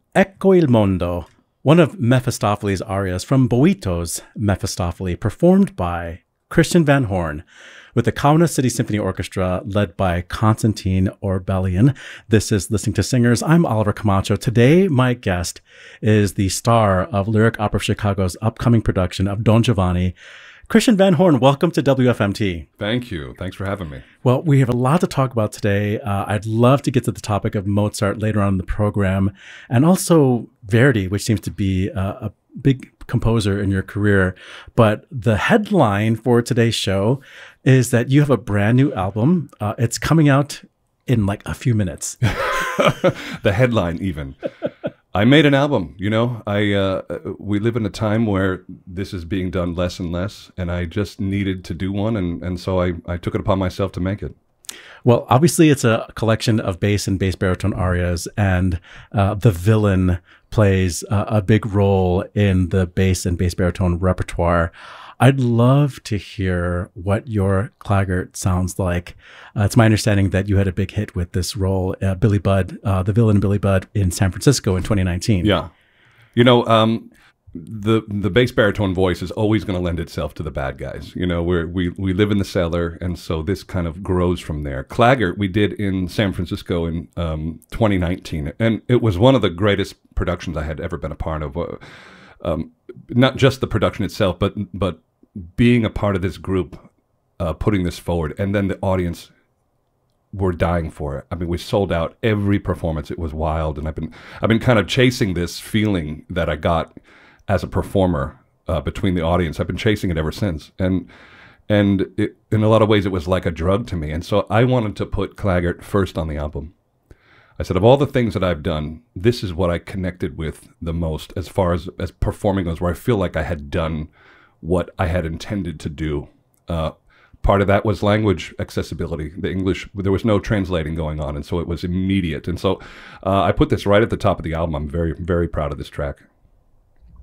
Ecco il mondo, one of Mephistopheles' arias from Boito's Mephistopheles, performed by Christian Van Horn with the Kaunas City Symphony Orchestra led by Konstantin Orbelian. This is Listening to Singers. I'm Oliver Camacho. Today, my guest is the star of Lyric Opera of Chicago's upcoming production of Don Giovanni, Christian Van Horn. Welcome to WFMT. Thank you. Thanks for having me. Well, we have a lot to talk about today. I'd love to get to the topic of Mozart later on in the program, and also Verdi, which seems to be a big composer in your career. But the headline for today's show is that you have a brand new album. It's coming out in like a few minutes. The headline even. I made an album, you know. We live in a time where this is being done less and less, and I just needed to do one, and so I took it upon myself to make it. Well, obviously, it's a collection of bass and bass baritone arias, and the villain plays a big role in the bass and bass baritone repertoire. I'd love to hear what your Claggart sounds like. It's my understanding that you had a big hit with this role, Billy Budd, the villain Billy Budd in San Francisco in 2019. Yeah. You know, the bass baritone voice is always going to lend itself to the bad guys. You know, we live in the cellar, and so this kind of grows from there. Claggart we did in San Francisco in 2019, and it was one of the greatest productions I had ever been a part of. Not just the production itself, but being a part of this group, putting this forward, and then the audience were dying for it. I mean, we sold out every performance. It was wild, and I've been kind of chasing this feeling that I got as a performer between the audience. I've been chasing it ever since, and it, in a lot of ways, it was like a drug to me. And so I wanted to put Claggart first on the album. I said, of all the things that I've done, this is what I connected with the most as far as performing goes, where I feel like I had done what I had intended to do. Part of that was language accessibility. The English, there was no translating going on, and so it was immediate. And so I put this right at the top of the album. I'm very, very proud of this track.